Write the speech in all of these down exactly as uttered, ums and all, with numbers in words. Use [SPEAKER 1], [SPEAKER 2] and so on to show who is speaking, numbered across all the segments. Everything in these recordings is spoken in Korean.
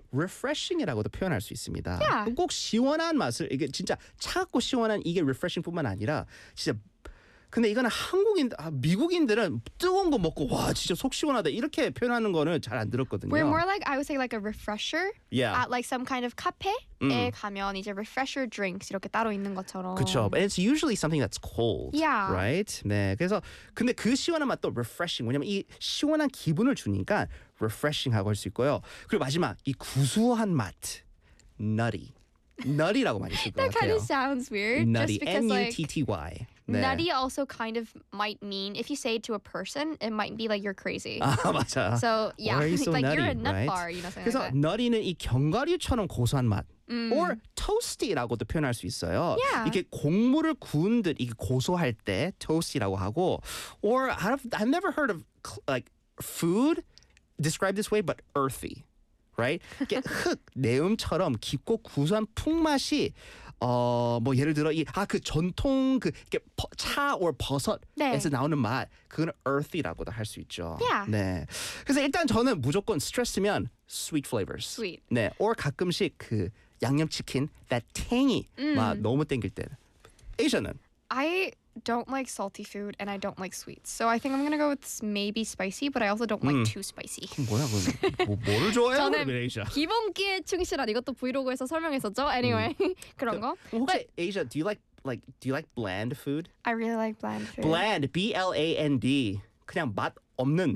[SPEAKER 1] refreshing이라고도 표현할 수 있습니다.
[SPEAKER 2] Yeah.
[SPEAKER 1] 꼭 시원한 맛을 이게 진짜 차갑고 시원한 이게 refreshing뿐만 아니라 진짜 근데 이거는 한국인, 아, 미국인들은 뜨거운 거 먹고 와 진짜 속 시원하다 이렇게 표현하는 거는 잘 안 들었거든요.
[SPEAKER 2] We're more like I would say like a refresher
[SPEAKER 1] Yeah.
[SPEAKER 2] at like some kind of 카페에 가면 이제 refresher drinks 이렇게 따로 있는 것처럼.
[SPEAKER 1] 그렇죠. And it's usually something that's cold.
[SPEAKER 2] Yeah.
[SPEAKER 1] Right? 네. 그래서 근데 그 시원한 맛도 refreshing. 왜냐면 이 시원한 기분을 주니까 refreshing하고 할 수 있고요. 그리고 마지막 이 구수한 맛, nutty. nutty라고 많이 쓸 것
[SPEAKER 2] That kind
[SPEAKER 1] 같아요.
[SPEAKER 2] of sounds weird.
[SPEAKER 1] nutty,
[SPEAKER 2] Just because like
[SPEAKER 1] N-U-T-T-Y. 네.
[SPEAKER 2] nutty also kind of might mean if you say it to a person, it might be like you're crazy.
[SPEAKER 1] 아 맞아.
[SPEAKER 2] So yeah,
[SPEAKER 1] Why are you so
[SPEAKER 2] like
[SPEAKER 1] nutty,
[SPEAKER 2] you're a nut
[SPEAKER 1] right?
[SPEAKER 2] bar, you know, something
[SPEAKER 1] 그래서
[SPEAKER 2] like that.
[SPEAKER 1] nutty는 이 견과류처럼 고소한 맛, or toasty라고도 표현할 수 있어요.
[SPEAKER 2] Yeah.
[SPEAKER 1] 이게 곡물을 구운 듯 이게 고소할 때 toasty라고 하고, or I've I've never heard of like food described this way, but earthy. Right? 이게 흙, 내음처럼 깊고 구수한 풍맛이 어 뭐 예를 들어 이 아 그 전통 그 이게 버, 차 or 버섯에서
[SPEAKER 2] 네.
[SPEAKER 1] 나오는 맛 그거는 earthy라고도 할 수 있죠.
[SPEAKER 2] Yeah.
[SPEAKER 1] 네. 그래서 일단 저는 무조건 스트레스면 sweet flavors.
[SPEAKER 2] Sweet.
[SPEAKER 1] 네. or 가끔씩 그 양념치킨 that tangy 맛 너무 땡길 때. 에이션은
[SPEAKER 2] I don't like salty food and I don't like sweets. So I think I'm gonna go with s- maybe spicy, but I also don't like too spicy.
[SPEAKER 1] 뭐야 그 뭐, 뭐를 좋아해요?
[SPEAKER 2] 저는
[SPEAKER 1] 그러면 에이션.
[SPEAKER 2] 기본기에 충실한 이것도 브이로그에서 설명했었죠. Anyway, 그런 거.
[SPEAKER 1] 혹시 에이션 do you like like do you like bland food?
[SPEAKER 2] I really like bland food.
[SPEAKER 1] bland, B L A N D. 그냥 맛 없는.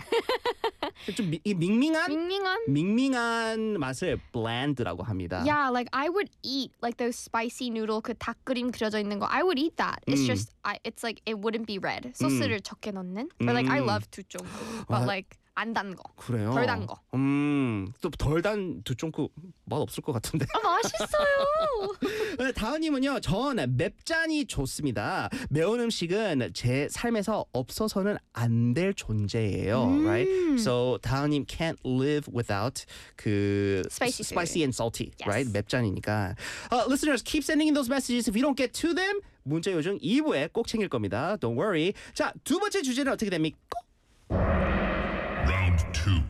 [SPEAKER 1] 좀 미, 이 밍밍한
[SPEAKER 2] 밍밍한?
[SPEAKER 1] 밍밍한 맛을 bland라고 합니다.
[SPEAKER 2] Yeah, like I would eat like those spicy noodle 그 닭그림 그려져 있는 거. I would eat that. It's just I, it's like it wouldn't be red. 소스를 적게 넣는. But like I love 두쫑. But
[SPEAKER 1] 아,
[SPEAKER 2] like 안 단 거.
[SPEAKER 1] 그래요?
[SPEAKER 2] 덜 단 거.
[SPEAKER 1] 음, 또 덜 단 두쫑쿠 맛 없을 것 같은데.
[SPEAKER 2] 아, 맛있어요.
[SPEAKER 1] 네, 다은님은요, 전 맵잔이 좋습니다. 매운 음식은 제 삶에서 없어서는 안 될 존재예요, right? So 다은님 can't live without 그
[SPEAKER 2] Spicy food.
[SPEAKER 1] spicy and salty,
[SPEAKER 2] Yes.
[SPEAKER 1] right? 맵잔이니까. Uh, listeners, keep sending in those messages. If you don't get to them, 문자 요정 이 부에 꼭 챙길 겁니다. Don't worry. 자, 두 번째 주제는 어떻게 됩니까?
[SPEAKER 3] Round two.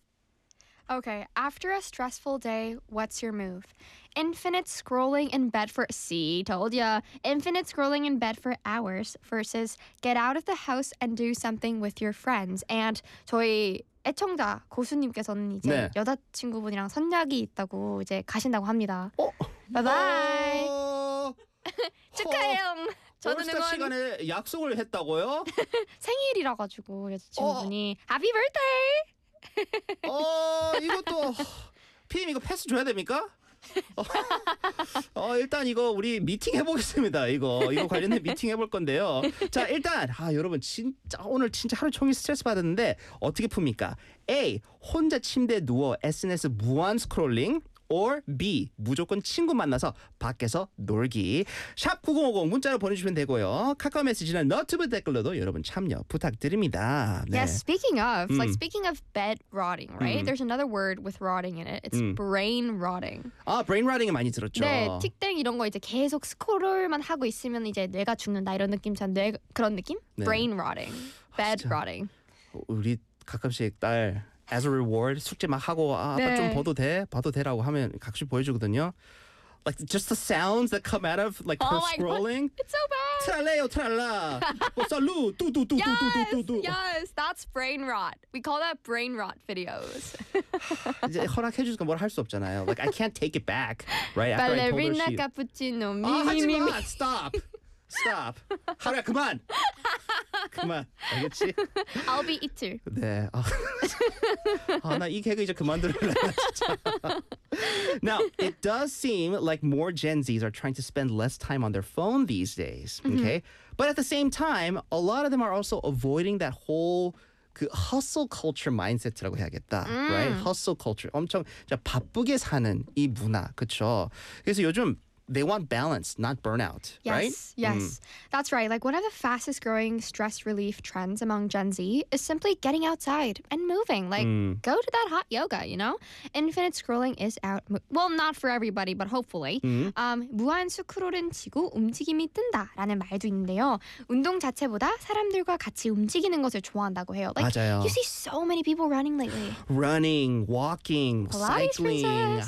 [SPEAKER 2] Okay, after a stressful day, what's your move? Infinite scrolling in bed for see, told ya. Infinite scrolling in bed for hours versus get out of the house and do something with your friends. And 저희 애청자 고수님께서는 이제
[SPEAKER 1] 네.
[SPEAKER 2] 여자친구분이랑 선약이 있다고 이제 가신다고 합니다.
[SPEAKER 1] 어?
[SPEAKER 2] 바이바이.
[SPEAKER 1] 어...
[SPEAKER 2] 축하해요. 저는
[SPEAKER 1] 올스타
[SPEAKER 2] 응원
[SPEAKER 1] 시간에 약속을 했다고요?
[SPEAKER 2] 생일이라 가지고 여자친구분이 Happy birthday.
[SPEAKER 1] 어 이것도 피임 이거 패스 줘야 됩니까? 어, 어 일단 이거 우리 미팅 해보겠습니다. 이거 이거 관련된 미팅 해볼 건데요. 자 일단 아 여러분 진짜 오늘 진짜 하루 종일 스트레스 받았는데 어떻게 풉니까? A 혼자 침대에 누워 에스엔에스 무한 스크롤링. or B 무조건 친구 만나서 밖에서 놀기. 샵 구공오공 문자로 보내주시면 되고요. 카카오 메시지나 너튜브 댓글로도 여러분 참여 부탁드립니다. 네.
[SPEAKER 2] Yes, speaking of, like speaking of bed rotting, right?
[SPEAKER 1] 음.
[SPEAKER 2] There's another word with rotting in it. It's
[SPEAKER 1] 음.
[SPEAKER 2] brain rotting.
[SPEAKER 1] 아 브레인 라딩을 많이 들었죠.
[SPEAKER 2] 네, 틱땡 이런 거 이제 계속 스크롤만 하고 있으면 이제 뇌가 죽는다 이런 느낌처럼 뇌 그런 느낌?
[SPEAKER 1] 네.
[SPEAKER 2] brain rotting, bed
[SPEAKER 1] 진짜.
[SPEAKER 2] rotting.
[SPEAKER 1] 우리 가끔씩 딸 as a reward 숙제 막 하고 아, 아빠
[SPEAKER 2] 네.
[SPEAKER 1] 좀 봐도 돼? 봐도 돼라고 하면 가끔씩 보여주거든요. Like just the sounds that come out of like her
[SPEAKER 2] Oh my God.
[SPEAKER 1] scrolling.
[SPEAKER 2] It's so bad.
[SPEAKER 1] 트랄레요 트랄라. 뭐 살루 뚜뚜뚜뚜뚜뚜뚜.
[SPEAKER 2] Yes, that's brain rot. We call that brain rot videos.
[SPEAKER 1] 이제 허락해 주니까 뭘 할 수 없잖아요. Like I can't take it back, right? After I told her
[SPEAKER 2] 발레리나
[SPEAKER 1] she.
[SPEAKER 2] 카푸치노
[SPEAKER 1] 아 하지
[SPEAKER 2] 미미미미.
[SPEAKER 1] 마. Stop. Stop. 하루야 그만. 그만. 알겠지?
[SPEAKER 2] I'll be it too.
[SPEAKER 1] 네. 아, 아, 나 이 개그 이제 그만두려고 진짜. Now, it does seem like more Gen Zs are trying to spend less time on their phone these days. Okay? But at the same time, a lot of them are also avoiding that whole 그 hustle culture mindset라고 해야겠다. Right? Hustle culture. 엄청 진짜 바쁘게 사는 이 문화. 그렇죠? 그래서 요즘 they want balance, not burnout,
[SPEAKER 2] Yes,
[SPEAKER 1] right?
[SPEAKER 2] yes. That's right. Like one of the fastest growing stress relief trends among Gen Z is simply getting outside and moving. Like go to that hot yoga, you know? Infinite scrolling is out. mo- Well, not for everybody, but hopefully. Um, 무한 스크롤은 지고 움직임이 뜬다라는 말도 있는데요. 운동 자체보다 사람들과 같이 움직이는 것을 좋아한다고 해요. Like
[SPEAKER 1] 맞아요.
[SPEAKER 2] you see so many people running lately.
[SPEAKER 1] Running, walking,
[SPEAKER 2] Pilates
[SPEAKER 1] cycling,
[SPEAKER 2] princess.